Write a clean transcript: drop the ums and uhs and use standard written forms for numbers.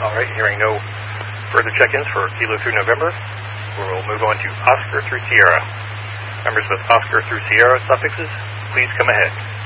All right, hearing no further check-ins for Kilo through November, we'll move on to Oscar through Sierra. Members with Oscar through Sierra suffixes, please come ahead.